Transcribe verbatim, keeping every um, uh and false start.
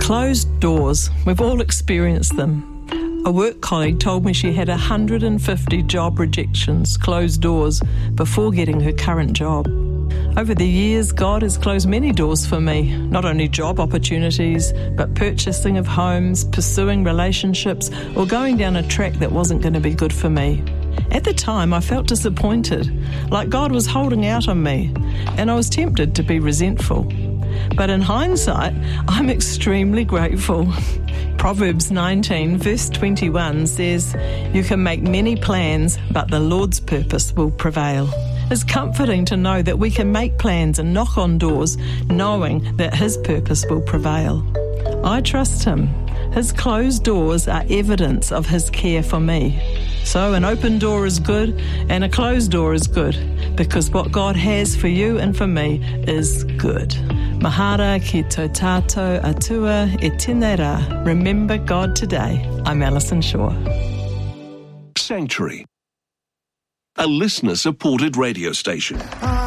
Closed doors. We've all experienced them. A work colleague told me she had one hundred fifty job rejections, closed doors, before getting her current job. Over the years, God has closed many doors for me, not only job opportunities, but purchasing of homes, pursuing relationships, or going down a track that wasn't going to be good for me. At the time, I felt disappointed, like God was holding out on me, and I was tempted to be resentful. But in hindsight, I'm extremely grateful. Proverbs nineteen, verse twenty-one says, "You can make many plans, but the Lord's purpose will prevail." It's comforting to know that we can make plans and knock on doors, knowing that His purpose will prevail. I trust Him. His closed doors are evidence of His care for me. So an open door is good and a closed door is good, because what God has for you and for me is good. Mahara ki tō tātou atua e tēnei rā. Remember God today. I'm Alison Shaw. Sanctuary, a listener-supported radio station.